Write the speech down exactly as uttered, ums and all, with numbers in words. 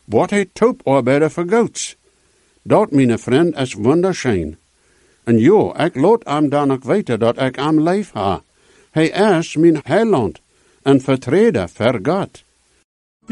Wat hij tooparbeider voor goeds. Dat, mijn vriend, is wonderschijn. En jo, ik laat hem dan ook weten dat ik hem lief ha. Hij is mijn heiland en vertreder voor God.